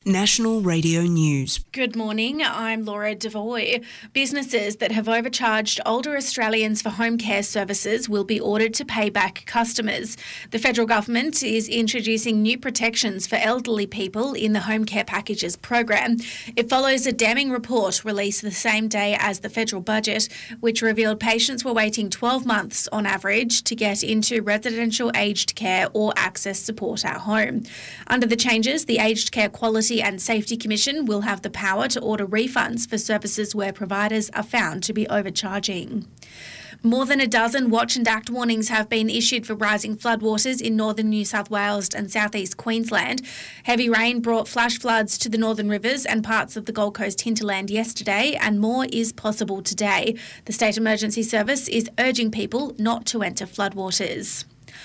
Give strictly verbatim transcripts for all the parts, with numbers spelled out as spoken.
National Radio News. Good morning, I'm Laura Devoy. Businesses that have overcharged older Australians for home care services will be ordered to pay back customers. The federal government is introducing new protections for elderly people in the Home Care Packages program. It follows a damning report released the same day as the federal budget, which revealed patients were waiting twelve months on average to get into residential aged care or access support at home. Under the changes, the Aged Care Quality and Safety Commission will have the power to order refunds for services where providers are found to be overcharging. More than a dozen watch and act warnings have been issued for rising floodwaters in northern New South Wales and southeast Queensland. Heavy rain brought flash floods to the northern rivers and parts of the Gold Coast hinterland yesterday, and more is possible today. The State Emergency Service is urging people not to enter floodwaters.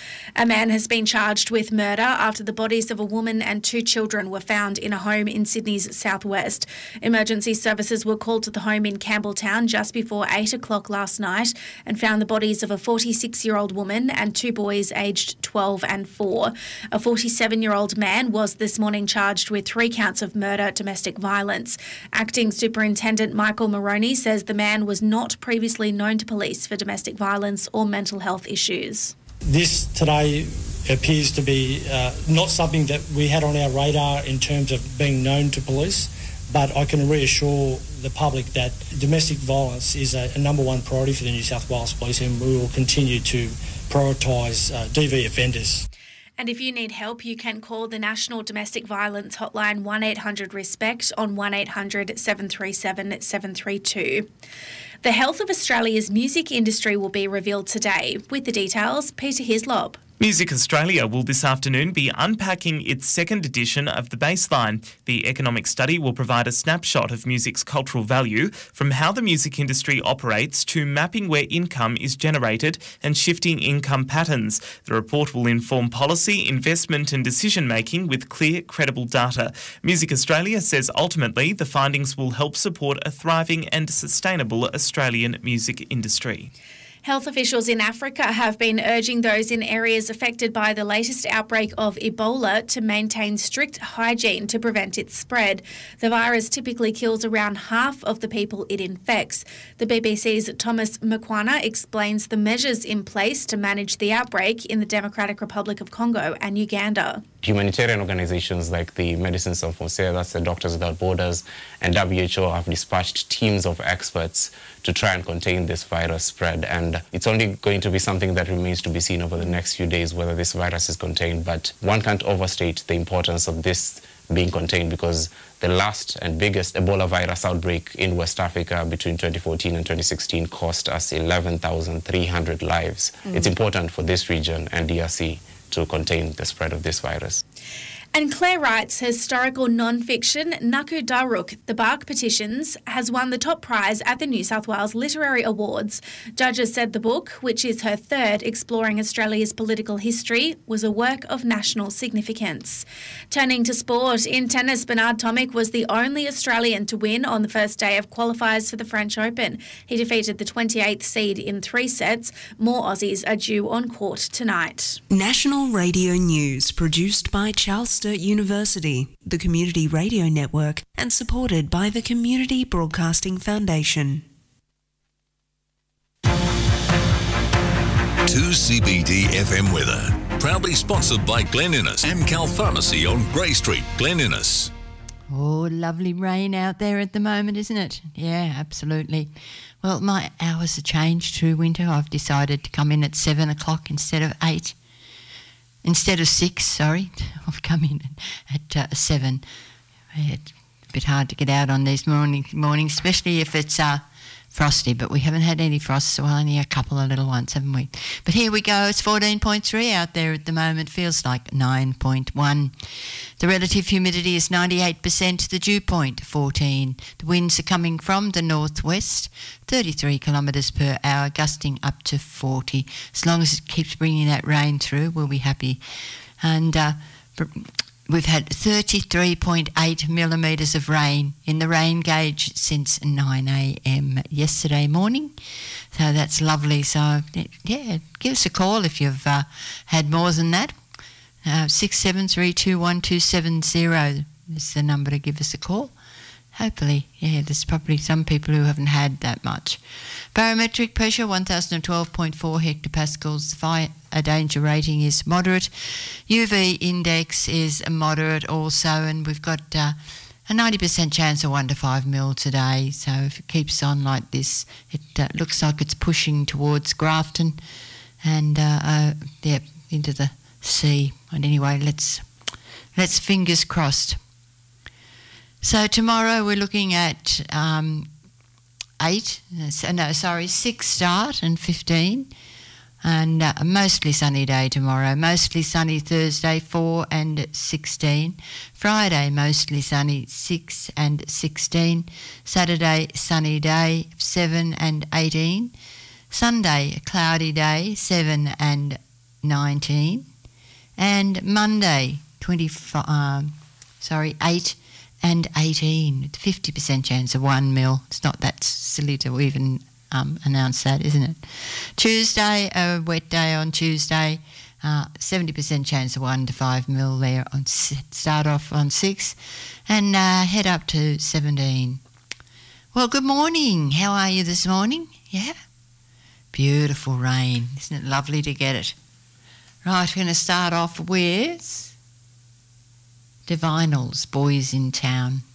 A man has been charged with murder after the bodies of a woman and two children were found in a home in Sydney's southwest. Emergency services were called to the home in Campbelltown just before eight o'clock last night and found the bodies of a forty-six-year-old woman and two boys aged twelve and four. A forty-seven-year-old man was this morning charged with three counts of murder, domestic violence. Acting Superintendent Michael Moroney says the man was not previously known to police for domestic violence or mental health issues. This today appears to be uh, not something that we had on our radar in terms of being known to police, but I can reassure the public that domestic violence is a, a number one priority for the New South Wales Police, and we will continue to prioritise uh, D V offenders. And if you need help, you can call the National Domestic Violence Hotline one eight hundred RESPECT on one eight hundred seven three seven seven three two. The health of Australia's music industry will be revealed today. With the details, Peter Hislop. Music Australia will this afternoon be unpacking its second edition of The Baseline. The economic study will provide a snapshot of music's cultural value, from how the music industry operates to mapping where income is generated and shifting income patterns. The report will inform policy, investment and decision-making with clear, credible data. Music Australia says ultimately the findings will help support a thriving and sustainable Australian music industry. Health officials in Africa have been urging those in areas affected by the latest outbreak of Ebola to maintain strict hygiene to prevent its spread. The virus typically kills around half of the people it infects. The B B C's Thomas Mkwana explains the measures in place to manage the outbreak in the Democratic Republic of Congo and Uganda. Humanitarian organizations like the Medicines Sans Frontières, that's the Doctors Without Borders, and W H O have dispatched teams of experts to try and contain this virus spread. And it's only going to be something that remains to be seen over the next few days, whether this virus is contained. But one can't overstate the importance of this being contained, because the last and biggest Ebola virus outbreak in West Africa between twenty fourteen and twenty sixteen cost us eleven thousand three hundred lives. Mm. It's important for this region and D R C to contain the spread of this virus. And Claire Wright's historical non-fiction Naku Daruk, The Bark Petitions, has won the top prize at the New South Wales Literary Awards. Judges said the book, which is her third exploring Australia's political history, was a work of national significance. Turning to sport, in tennis, Bernard Tomic was the only Australian to win on the first day of qualifiers for the French Open. He defeated the twenty-eighth seed in three sets. More Aussies are due on court tonight. National Radio News, produced by Charles University, the Community Radio Network, and supported by the Community Broadcasting Foundation. two C B D F M weather, proudly sponsored by Glen Innes, Amcal Pharmacy on Grey Street, Glen Innes. Oh, lovely rain out there at the moment, isn't it? Yeah, absolutely. Well, my hours have changed through winter. I've decided to come in at seven o'clock instead of eight. Instead of six, sorry, I've come in at uh, seven. It's a bit hard to get out on these morning, mornings, especially if it's uh, frosty, but we haven't had any frost, so only a couple of little ones, haven't we? But here we go. It's fourteen point three out there at the moment. Feels like nine point one. The relative humidity is ninety-eight percent. The dew point, fourteen. The winds are coming from the northwest, thirty-three kilometres per hour, gusting up to forty. As long as it keeps bringing that rain through, we'll be happy. And uh, we've had thirty-three point eight millimetres of rain in the rain gauge since nine a m yesterday morning. So that's lovely. So, yeah, give us a call if you've uh, had more than that. Uh, six seven three two one two seven zero This is the number to give us a call. Hopefully, yeah, there's probably some people who haven't had that much. Barometric pressure, one thousand twelve point four hectopascals. Fire danger rating is moderate. U V index is moderate also, and we've got uh, a ninety percent chance of one to five mil today. So if it keeps on like this, it uh, looks like it's pushing towards Grafton and uh, uh, yeah, into the sea. And anyway, let's let's fingers crossed. So tomorrow we're looking at um, eight, no, sorry, six start and fifteen, and uh, mostly sunny day tomorrow. Mostly sunny Thursday, four and sixteen. Friday, mostly sunny, six and sixteen. Saturday, sunny day, seven and eighteen. Sunday, a cloudy day, seven and nineteen. And Monday, twenty-five, um, sorry, eight and eighteen, fifty percent chance of one mil. It's not that silly to even um, announce that, isn't it? Tuesday, a wet day on Tuesday, uh, seventy percent chance of one to five mil there. On start off on six and uh, head up to seventeen. Well, good morning. How are you this morning? Yeah? Beautiful rain. Isn't it lovely to get it? Right, we're going to start off with Divinals, Boys in Town.